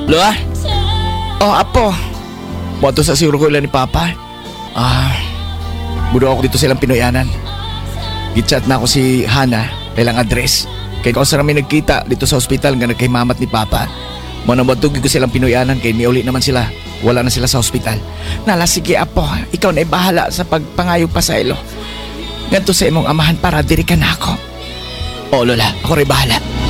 Lola? Oh, apo. Bato sa siguro ko ilan ni Papa. Budo ako dito silang Pinoyanan. Gitchat na ako si Hana, kailang address. Kaya kung saan namin nagkita dito sa ospital nga nagkaimamat ni Papa. Manabatugin ko silang Pinoyanan kaya niuli naman sila. Wala na sila sa ospital. Nala, sige apo, ikaw na ibahala sa pagpangayog pa sa ilo. Ganto sa imong amahan para diri ka na ako. Oo, Lola, ako rin bahala.